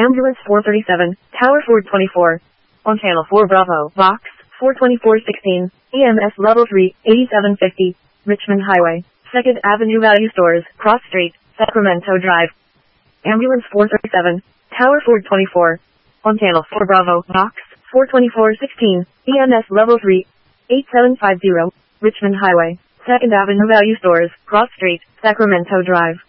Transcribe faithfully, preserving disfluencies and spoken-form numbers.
Ambulance four thirty-seven, Tower four twenty-four. On Channel four Bravo, Box four twenty-four sixteen, E M S Level three, eighty-seven fifty, Richmond Highway, second Avenue Value Stores, Cross Street, Sacramento Drive. Ambulance four thirty-seven, Tower four twenty-four. On Channel four Bravo, Box four twenty-four sixteen, E M S Level three, eighty-seven fifty, Richmond Highway, second Avenue Value Stores, Cross Street, Sacramento Drive.